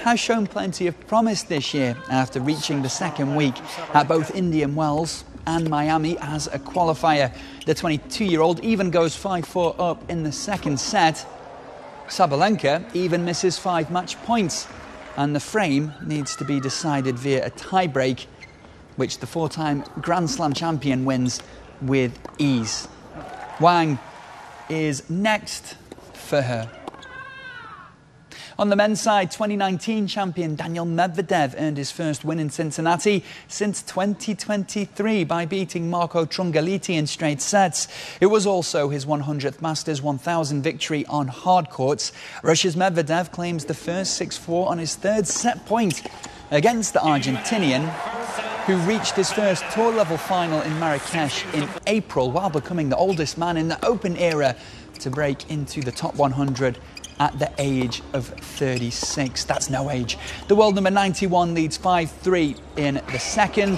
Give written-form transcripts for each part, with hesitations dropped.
has shown plenty of promise this year after reaching the second week at both Indian Wells and Miami as a qualifier. The 22-year-old even goes 5-4 up in the second set. Sabalenka even misses 5 match points, and the frame needs to be decided via a tiebreak, which the 4-time Grand Slam champion wins with ease. Wang is next for her. On the men's side, 2019 champion Daniil Medvedev earned his first win in Cincinnati since 2023 by beating Marco Trungelliti in straight sets. It was also his 100th Masters 1000 victory on hard courts. Russia's Medvedev claims the first 6-4 on his third set point against the Argentinian, who reached his first tour-level final in Marrakesh in April while becoming the oldest man in the Open era to break into the top 100 at the age of 36. That's no age. The world number 91 leads 5-3 in the second.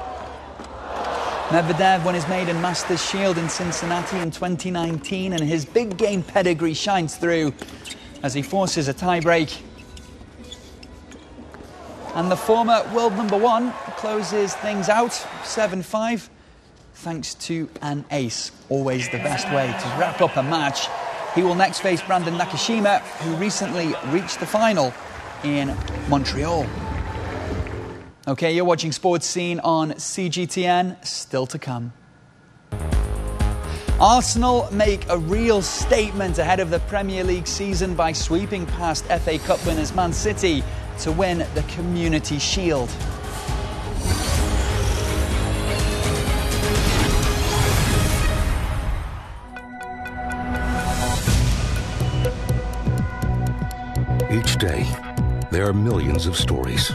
Medvedev won his maiden Masters Shield in Cincinnati in 2019, and his big game pedigree shines through as he forces a tiebreak. And the former world number 1 closes things out 7-5 thanks to an ace. Always the best way to wrap up a match. He will next face Brandon Nakashima, who recently reached the final in Montreal. OK, you're watching Sports Scene on CGTN. Still to come. Arsenal make a real statement ahead of the Premier League season by sweeping past FA Cup winners Man City to win the Community Shield. Each day, there are millions of stories.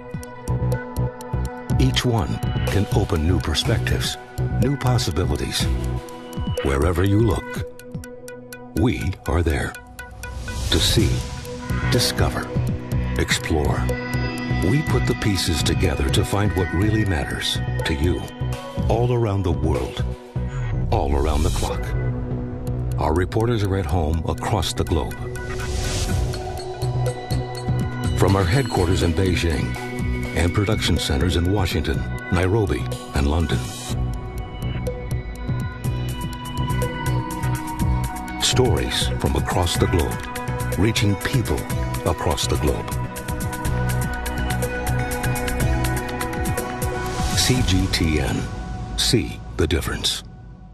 Each one can open new perspectives, new possibilities. Wherever you look, we are there to see, discover, explore. We put the pieces together to find what really matters to you, all around the world, all around the clock. Our reporters are at home across the globe. From our headquarters in Beijing and production centers in Washington, Nairobi, and London. Stories from across the globe, reaching people across the globe. CGTN. See the difference.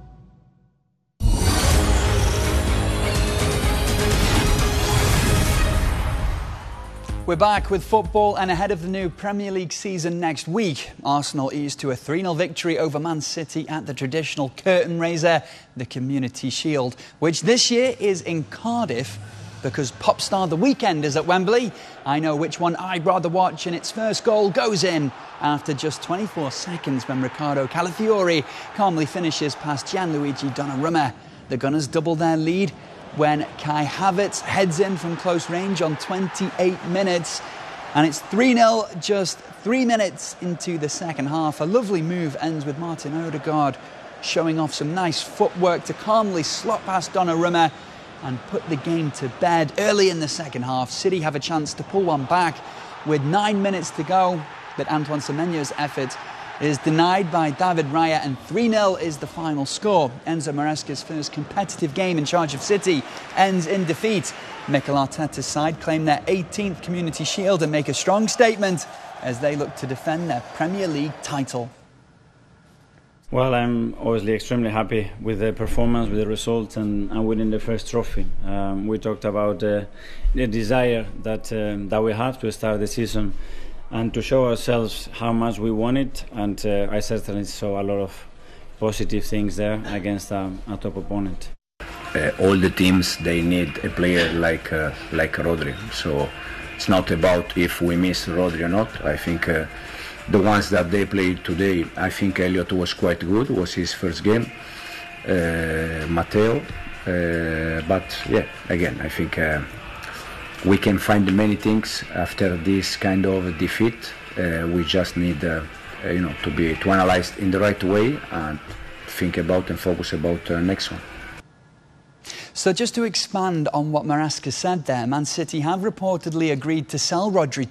We're back with football, and ahead of the new Premier League season next week, Arsenal eased to a 3-0 victory over Man City at the traditional curtain raiser, the Community Shield, which this year is in Cardiff because Popstar The Weekend is at Wembley. I know which one I'd rather watch, and its first goal goes in after just 24 seconds when Riccardo Calafiori calmly finishes past Gianluigi Donnarumma. The Gunners double their lead when Kai Havertz heads in from close range on 28 minutes. And it's 3-0 just 3 minutes into the second half. A lovely move ends with Martin Odegaard showing off some nice footwork to calmly slot past Donnarumma and put the game to bed. Early in the second half, City have a chance to pull one back with 9 minutes to go, but Antoine Semenyo's effort is denied by David Raya, and 3-0 is the final score. Enzo Maresca's first competitive game in charge of City ends in defeat. Mikel Arteta's side claim their 18th Community Shield and make a strong statement as they look to defend their Premier League title. Well, I'm obviously extremely happy with the performance, with the results, and winning the first trophy. We talked about the desire that we have to start the season and to show ourselves how much we want it, and I certainly saw a lot of positive things there against a top opponent. All the teams, they need a player like Rodri, so it's not about if we miss Rodri or not. I think the ones that they played today, I think Elliot was quite good, was his first game, Matteo, but yeah, again, I think we can find many things after this kind of defeat. We just need, to analyze in the right way and think about and focus about next one. So just to expand on what Maresca said there, Man City have reportedly agreed to sell Rodri